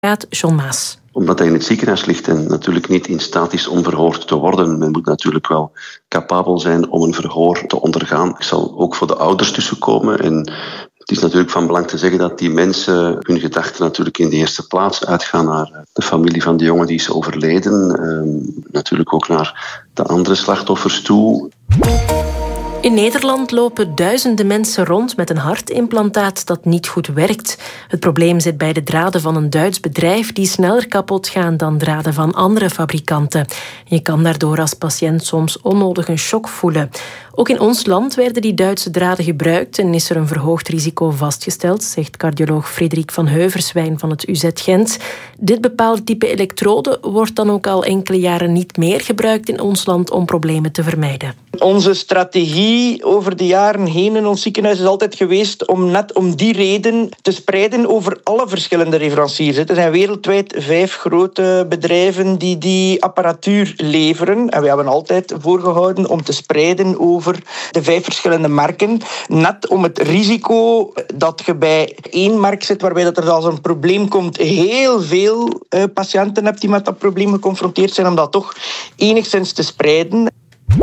John Maas. Omdat hij in het ziekenhuis ligt en natuurlijk niet in staat is om verhoord te worden. Men moet natuurlijk wel capabel zijn om een verhoor te ondergaan. Ik zal ook voor de ouders tussenkomen. En het is natuurlijk van belang te zeggen dat die mensen hun gedachten natuurlijk in de eerste plaats uitgaan naar de familie van de jongen die is overleden. Natuurlijk ook naar de andere slachtoffers toe. In Nederland lopen duizenden mensen rond met een hartimplantaat dat niet goed werkt. Het probleem zit bij de draden van een Duits bedrijf die sneller kapot gaan dan draden van andere fabrikanten. Je kan daardoor als patiënt soms onnodig een shock voelen. Ook in ons land werden die Duitse draden gebruikt en is er een verhoogd risico vastgesteld, zegt cardioloog Frederik van Heuverswijn van het UZ Gent. Dit bepaalde type elektrode wordt dan ook al enkele jaren niet meer gebruikt in ons land om problemen te vermijden. Onze strategie over de jaren heen in ons ziekenhuis is altijd geweest om net om die reden te spreiden over alle verschillende leveranciers. Er zijn wereldwijd 5 grote bedrijven die apparatuur leveren. En we hebben altijd voorgehouden om te spreiden over de 5 verschillende merken. Net om het risico dat je bij 1 merk zit, waarbij dat er als een probleem komt, heel veel patiënten hebt die met dat probleem geconfronteerd zijn, om dat toch enigszins te spreiden.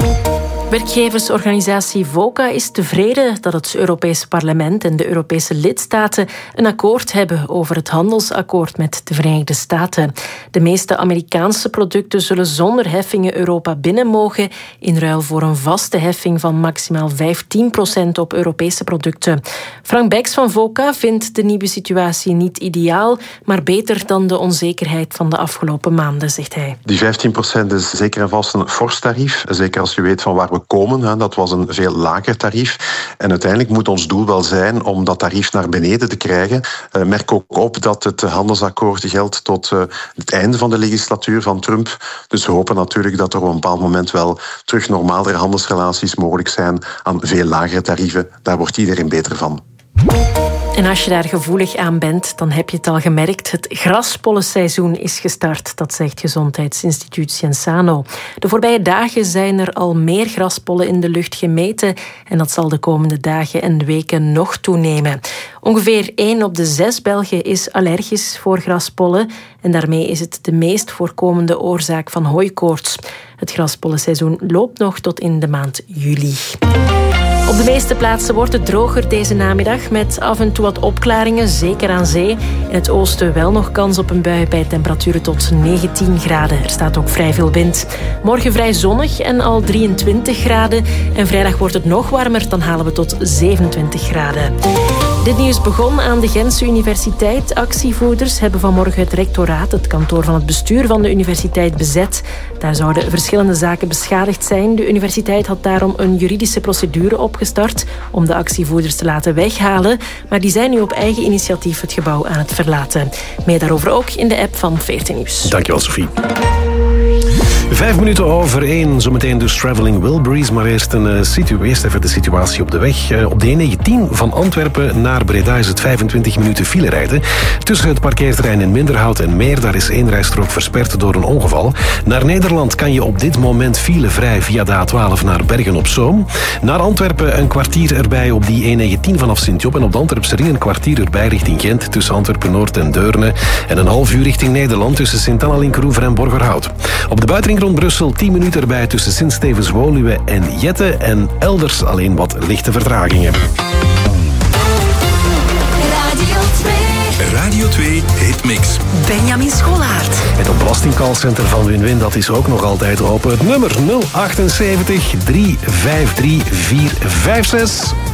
Werkgeversorganisatie VOCA is tevreden dat het Europese parlement en de Europese lidstaten een akkoord hebben over het handelsakkoord met de Verenigde Staten. De meeste Amerikaanse producten zullen zonder heffingen Europa binnen mogen, in ruil voor een vaste heffing van maximaal 15% op Europese producten. Frank Beks van VOCA vindt de nieuwe situatie niet ideaal, maar beter dan de onzekerheid van de afgelopen maanden, zegt hij. Die 15% is zeker en vast een fors tarief, zeker als je weet van waar we komen. Dat was een veel lager tarief. En uiteindelijk moet ons doel wel zijn om dat tarief naar beneden te krijgen. Merk ook op dat het handelsakkoord geldt tot het einde van de legislatuur van Trump. Dus we hopen natuurlijk dat er op een bepaald moment wel terug normalere handelsrelaties mogelijk zijn aan veel lagere tarieven. Daar wordt iedereen beter van. En als je daar gevoelig aan bent, dan heb je het al gemerkt. Het graspollenseizoen is gestart, dat zegt Gezondheidsinstituut Cienzano. De voorbije dagen zijn er al meer graspollen in de lucht gemeten en dat zal de komende dagen en weken nog toenemen. Ongeveer 1 op de 6 Belgen is allergisch voor graspollen en daarmee is het de meest voorkomende oorzaak van hooikoorts. Het graspollenseizoen loopt nog tot in de maand juli. Op de meeste plaatsen wordt het droger deze namiddag met af en toe wat opklaringen, zeker aan zee. In het oosten wel nog kans op een bui bij temperaturen tot 19 graden. Er staat ook vrij veel wind. Morgen vrij zonnig en al 23 graden. En vrijdag wordt het nog warmer, dan halen we tot 27 graden. Dit nieuws begon aan de Gentse Universiteit. Actievoerders hebben vanmorgen het rectoraat, het kantoor van het bestuur van de universiteit, bezet. Daar zouden verschillende zaken beschadigd zijn. De universiteit had daarom een juridische procedure opgestart om de actievoerders te laten weghalen. Maar die zijn nu op eigen initiatief het gebouw aan het verlaten. Meer daarover ook in de app van VRT Nieuws. Dankjewel, Sophie. 5 minuten over 1, zometeen dus Traveling Wilburys. Maar eerst even de situatie op de weg. Op de E19 van Antwerpen naar Breda is het 25 minuten file rijden. Tussen het parkeerterrein in Minderhout en Meer, daar is 1 rijstrook versperd door een ongeval. Naar Nederland kan je op dit moment filevrij via de A12 naar Bergen-op-Zoom. Naar Antwerpen een kwartier erbij op die E19 vanaf Sint-Job. En op de Antwerpse ring een kwartier erbij richting Gent tussen Antwerpen-Noord en Deurne. En een half uur richting Nederland tussen Sint-Anna-Linkeroever en Borgerhout. Op de buitenring rond Brussel 10 minuten erbij tussen Sint-Stevens-Woluwe en Jette. En elders alleen wat lichte vertragingen. Radio 2 Hitmix. Benjamin Scholaert. Het belastingcallcenter van Win-Win, dat is ook nog altijd open. Het nummer 078 353 456.